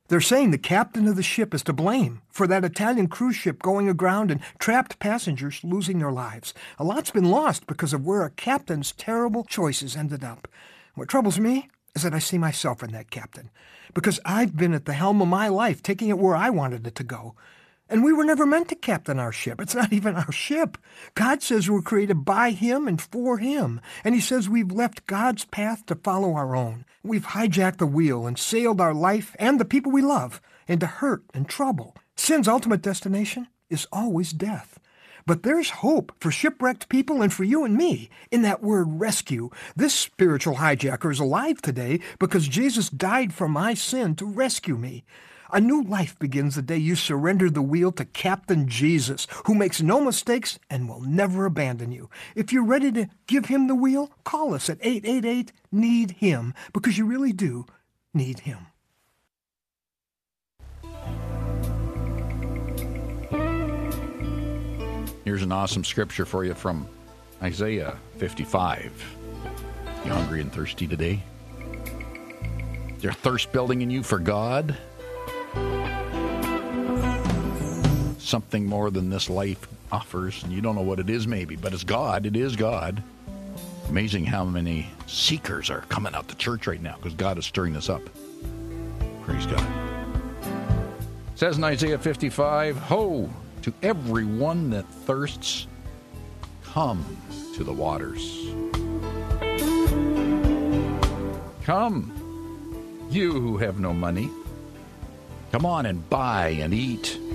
They're saying the captain of the ship is to blame for that Italian cruise ship going aground and trapped passengers losing their lives. A lot's been lost because of where a captain's terrible choices ended up. What troubles me is that I see myself in that captain, because I've been at the helm of my life, taking it where I wanted it to go. And we were never meant to captain our ship. It's not even our ship. God says we're created by Him and for Him. And He says we've left God's path to follow our own. We've hijacked the wheel and sailed our life and the people we love into hurt and trouble. Sin's ultimate destination is always death. But there's hope for shipwrecked people and for you and me in that word rescue. This spiritual hijacker is alive today because Jesus died for my sin to rescue me. A new life begins the day you surrender the wheel to Captain Jesus, who makes no mistakes and will never abandon you. If you're ready to give Him the wheel, call us at 888-NEED-HIM, because you really do need Him. Here's an awesome scripture for you from Isaiah 55. You hungry and thirsty today? Is there thirst building in you for God? Something more than this life offers, and you don't know what it is maybe, but it's God. It is God. Amazing how many seekers are coming out to church right now because God is stirring this up. Praise God. It says in Isaiah 55, Ho, to everyone that thirsts, come to the waters. Come, you who have no money. Come on and buy and eat.